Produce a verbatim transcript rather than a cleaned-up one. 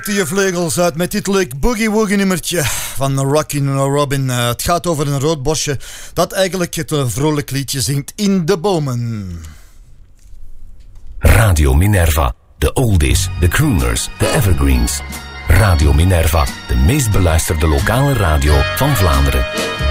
Je vleugels uit met dit leuk boogie-woogie nummertje van Rockin' Robin. Uh, het gaat over een rood bosje dat eigenlijk het uh, vrolijk liedje zingt in de bomen. Radio Minerva, de oldies, de crooners, de evergreens. Radio Minerva, de meest beluisterde lokale radio van Vlaanderen.